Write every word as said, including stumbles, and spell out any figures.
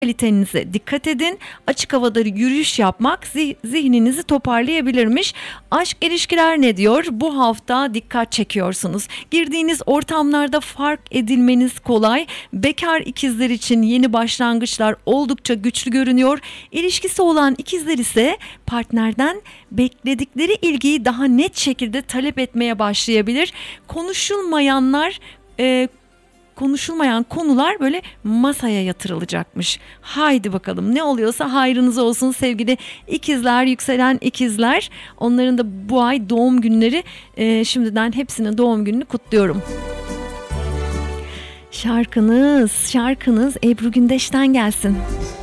kalitenize dikkat edin. Açık havada yürüyüş yapmak zih- zihninizi toparlayabilirmiş. Aşk ilişkiler ne diyor? Bu hafta dikkat çekiyorsunuz. Girdiğiniz ortamlarda fark edilmeniz kolay. Bekar ikizler için yeni başlangıçlar oldukça güçlü görünüyor. İlişkisi olan ikizler ise partnerden bekledikleri ilgiyi daha net şekilde talep etmeye başlayabilir. Konuşulmayanlar e, konuşulmayan konular böyle masaya yatırılacakmış. Haydi bakalım, ne oluyorsa hayrınız olsun sevgili ikizler, yükselen ikizler. Onların da bu ay doğum günleri. Ee, şimdiden hepsinin doğum gününü kutluyorum. Şarkınız, şarkınız Ebru Gündeş'ten gelsin.